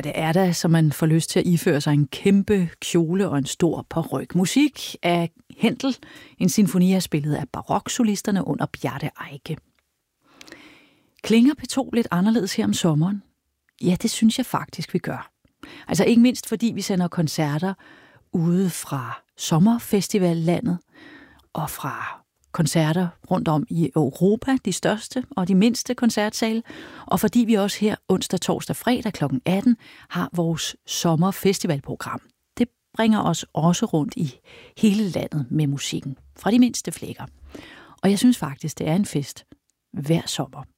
det er da, så man får lyst til at iføre sig en kæmpe kjole og en stor paryk. Musik af Händel, en sinfoni spillet af baroksolisterne under Bjarte Eike. Klinger P2 lidt anderledes her om sommeren? Ja, det synes jeg faktisk, vi gør. Altså ikke mindst fordi vi sender koncerter ude fra sommerfestivallandet og fra koncerter rundt om i Europa, de største og de mindste koncertsale, og fordi vi også her onsdag, torsdag, fredag kl. 18 har vores sommerfestivalprogram. Det bringer os også rundt i hele landet med musikken, fra de mindste flækker. Og jeg synes faktisk, det er en fest hver sommer.